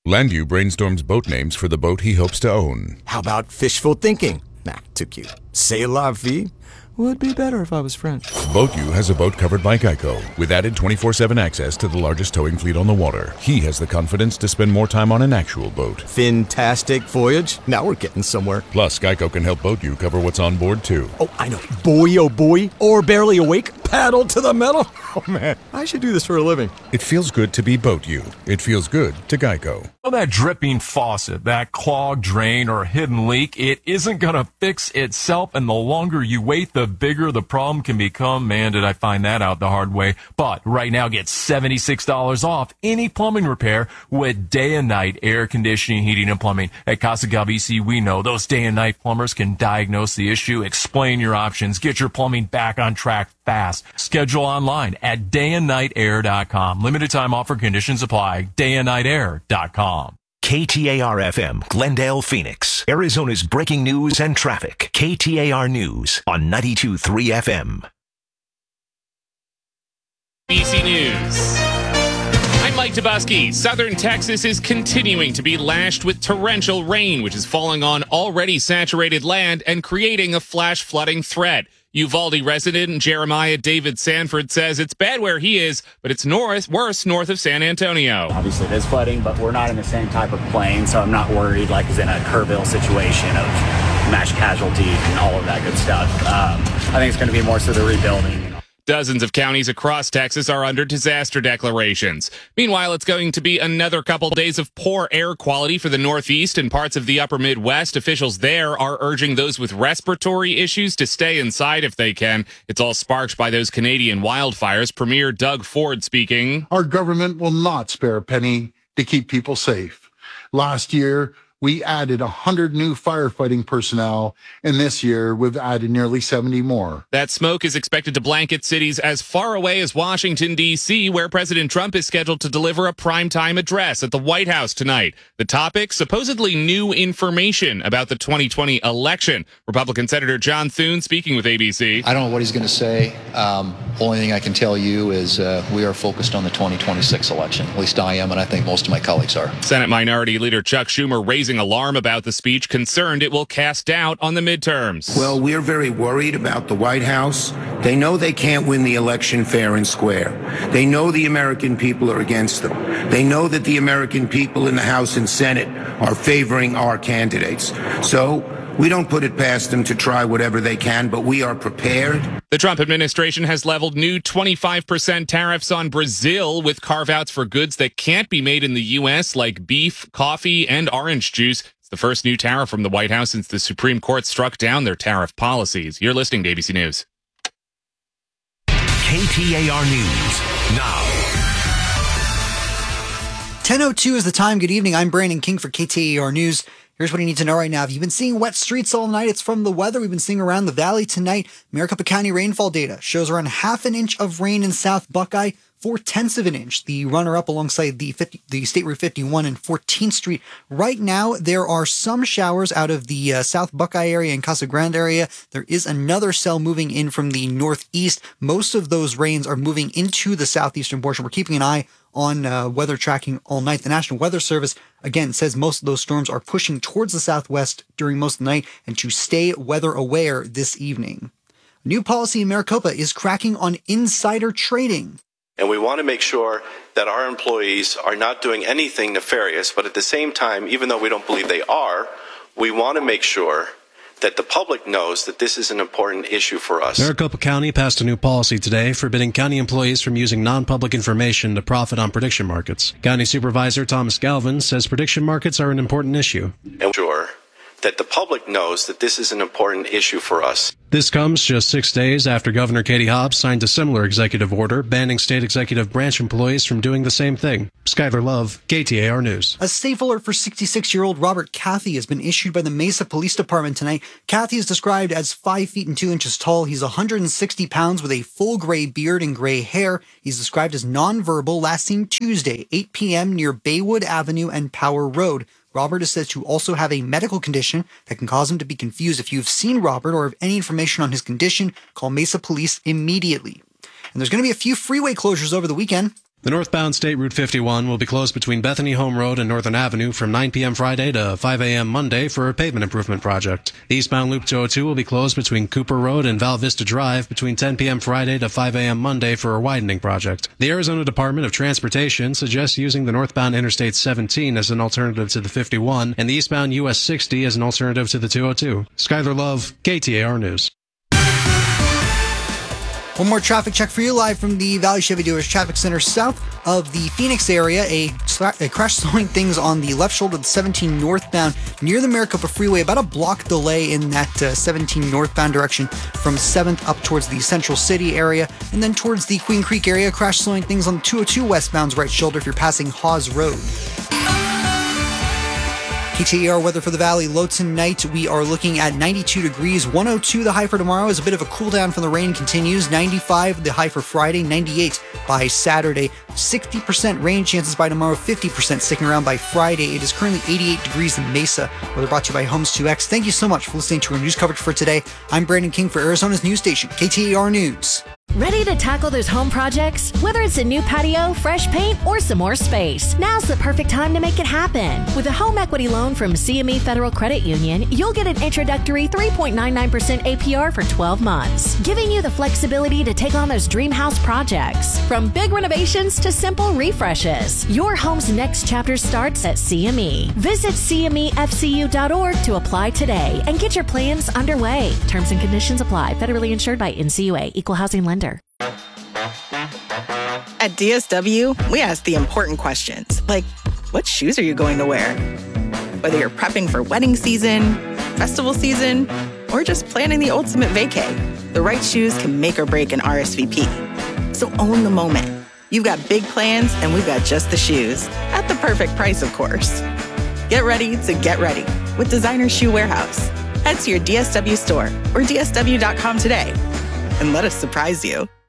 Landu brainstorms boat names for the boat he hopes to own. How about fishful thinking? Nah, too cute. C'est la vie? Would be better if I was French. BoatU has a boat covered by Geico, with added 24/7 access to the largest towing fleet on the water. He has the confidence to spend more time on an actual boat. Fantastic voyage. Now we're getting somewhere. Plus, Geico can help BoatU cover what's on board, too. Oh, I know. Boy, oh boy. Or barely awake. Paddle to the metal. Oh, man. I should do this for a living. It feels good to be BoatU. It feels good to Geico. That dripping faucet, that clogged drain or hidden leak, it isn't going to fix itself, and the longer you wait, the bigger the problem can become. Man, did I find that out the hard way. But right now, get $76 off any plumbing repair with day and night air conditioning, heating, and plumbing. At Casa Galvisi, we know those day and night plumbers can diagnose the issue, explain your options, get your plumbing back on track fast. Schedule online at dayandnightair.com. Limited time offer, conditions apply. dayandnightair.com. KTAR-FM, Glendale, Phoenix, Arizona's breaking news and traffic. KTAR News on 92.3 FM. ABC News. I'm Mike Dubusky. Southern Texas is continuing to be lashed with torrential rain, which is falling on already saturated land and creating a flash flooding threat. Uvalde resident Jeremiah David Sanford says it's bad where he is, but it's worse north of San Antonio. Obviously, there's flooding, but we're not in the same type of plane, so I'm not worried like it's in a Kerrville situation of mass casualties and all of that good stuff. I think it's going to be more so the rebuilding. Dozens of counties across Texas are under disaster declarations. Meanwhile, it's going to be another couple days of poor air quality for the Northeast and parts of the upper Midwest. Officials there are urging those with respiratory issues to stay inside if they can. It's all sparked by those Canadian wildfires. Premier Doug Ford speaking. Our government will not spare a penny to keep people safe. Last year, we added 100 new firefighting personnel, and this year we've added nearly 70 more. That smoke is expected to blanket cities as far away as Washington, D.C., where President Trump is scheduled to deliver a primetime address at the White House tonight. The topic, supposedly new information about the 2020 election. Republican Senator John Thune speaking with ABC. I don't know what he's going to say. Only thing I can tell you is we are focused on the 2026 election. At least I am, and I think most of my colleagues are. Senate Minority Leader Chuck Schumer raising alarm about the speech, concerned it will cast doubt on the midterms. Well, we're very worried about the White House. They know they can't win the election fair and square. They know the American people are against them. They know that the American people in the House and Senate are favoring our candidates. So we don't put it past them to try whatever they can, but we are prepared. The Trump administration has leveled new 25% tariffs on Brazil with carve-outs for goods that can't be made in the U.S., like beef, coffee, and orange juice. It's the first new tariff from the White House since the Supreme Court struck down their tariff policies. You're listening to ABC News. KTAR News now. 10:02 is the time. Good evening. I'm Brandon King for KTAR News. Here's what you need to know right now. If you've been seeing wet streets all night, it's from the weather. We've been seeing around the valley tonight. Maricopa County rainfall data shows around half an inch of rain in South Buckeye, 0.4 of an inch. The runner-up alongside the State Route 51 and 14th Street. Right now, there are some showers out of the South Buckeye area and Casa Grande area. There is another cell moving in from the northeast. Most of those rains are moving into the southeastern portion. We're keeping an eye on weather tracking all night. The National Weather Service, again, says most of those storms are pushing towards the southwest during most of the night and to stay weather aware this evening. A new policy in Maricopa is cracking on insider trading. And we want to make sure that our employees are not doing anything nefarious, but at the same time, even though we don't believe they are, we want to make sure that the public knows that this is an important issue for us. Maricopa County passed a new policy today forbidding county employees from using non-public information to profit on prediction markets. County Supervisor Thomas Galvin says prediction markets are an important issue. And sure that the public knows that this is an important issue for us. This comes just 6 days after Governor Katie Hobbs signed a similar executive order banning state executive branch employees from doing the same thing. Skyler Love, KTAR News. A safe alert for 66-year-old Robert Cathy has been issued by the Mesa Police Department tonight. Cathy is described as 5 feet and 2 inches tall. He's 160 pounds with a full gray beard and gray hair. He's described as nonverbal, last seen Tuesday, 8 p.m. near Baywood Avenue and Power Road. Robert is said to also have a medical condition that can cause him to be confused. If you've seen Robert or have any information on his condition, call Mesa Police immediately. And there's going to be a few freeway closures over the weekend. The northbound State Route 51 will be closed between Bethany Home Road and Northern Avenue from 9 p.m. Friday to 5 a.m. Monday for a pavement improvement project. The eastbound Loop 202 will be closed between Cooper Road and Val Vista Drive between 10 p.m. Friday to 5 a.m. Monday for a widening project. The Arizona Department of Transportation suggests using the northbound Interstate 17 as an alternative to the 51 and the eastbound US 60 as an alternative to the 202. Skyler Love, KTAR News. One more traffic check for you live from the Valley Chevy Dealers Traffic Center south of the Phoenix area. A crash slowing things on the left shoulder of the 17 northbound near the Maricopa Freeway. About a block delay in that 17 northbound direction from 7th up towards the Central City area. And then towards the Queen Creek area, crash slowing things on the 202 westbound's right shoulder if you're passing Hawes Road. KTAR weather for the Valley. Low tonight, we are looking at 92 degrees. 102 the high for tomorrow as a bit of a cool down from the rain continues. 95 the high for Friday. 98 by Saturday. 60% rain chances by tomorrow. 50% sticking around by Friday. It is currently 88 degrees in Mesa. Weather brought to you by Homes 2X. Thank you so much for listening to our news coverage for today. I'm Brandon King for Arizona's news station, KTAR News. Ready to tackle those home projects? Whether it's a new patio, fresh paint, or some more space, now's the perfect time to make it happen. With a home equity loan from CME Federal Credit Union, you'll get an introductory 3.99% APR for 12 months, giving you the flexibility to take on those dream house projects. From big renovations to simple refreshes, your home's next chapter starts at CME. Visit CMEFCU.org to apply today and get your plans underway. Terms and conditions apply. Federally insured by NCUA. Equal housing lender. At DSW, we ask the important questions, like, what shoes are you going to wear? Whether you're prepping for wedding season, festival season, or just planning the ultimate vacay, the right shoes can make or break an RSVP. So own the moment. You've got big plans, and we've got just the shoes. At the perfect price, of course. Get ready to get ready with Designer Shoe Warehouse. Head to your DSW store or DSW.com today and let us surprise you.